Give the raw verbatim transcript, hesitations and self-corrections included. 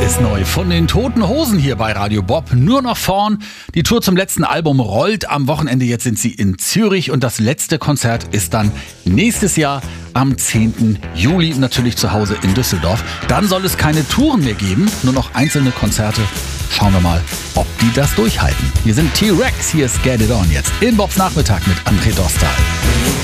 ist neu von den Toten Hosen hier bei Radio Bob. Nur noch vorn. Die Tour zum letzten Album rollt am Wochenende. Jetzt sind sie in Zürich und das letzte Konzert ist dann nächstes Jahr am zehnten Juli. Natürlich zu Hause in Düsseldorf. Dann soll es keine Touren mehr geben, nur noch einzelne Konzerte. Schauen wir mal, ob die das durchhalten. Wir sind T-Rex, hier ist Get It On jetzt in Bobs Nachmittag mit André Dostal.